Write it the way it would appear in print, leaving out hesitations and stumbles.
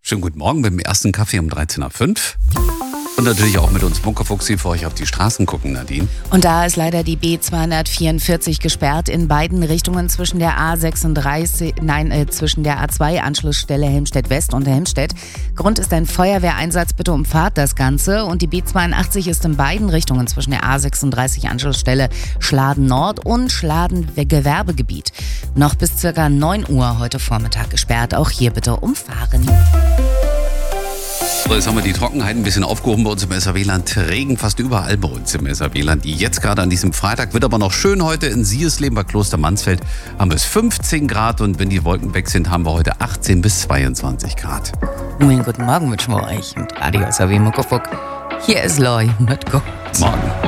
Schönen guten Morgen mit dem ersten Kaffee um 13.05 Uhr. Und natürlich auch mit uns Bunkerfuchs, die für euch auf die Straßen gucken, Nadine. Und da ist leider die B244 gesperrt in beiden Richtungen zwischen der zwischen der A2-Anschlussstelle Helmstedt West und Helmstedt. Grund ist ein Feuerwehreinsatz, bitte umfahrt das Ganze. Und die B82 ist in beiden Richtungen zwischen der A36-Anschlussstelle Schladen Nord und Schladen Gewerbegebiet noch bis ca. 9 Uhr heute Vormittag gesperrt. Auch hier bitte umfahren. So, jetzt haben wir die Trockenheit ein bisschen aufgehoben bei uns im SAW-Land. Regen fast überall bei uns im SAW-Land. Jetzt gerade an diesem Freitag wird aber noch schön heute in Siersleben bei Kloster Mansfeld. Haben wir es 15 Grad und wenn die Wolken weg sind, haben wir heute 18 bis 22 Grad. Guten Morgen wünschen wir euch mit Radio SAW Muckefuck. Hier ist Loi mit Gott. Morgen.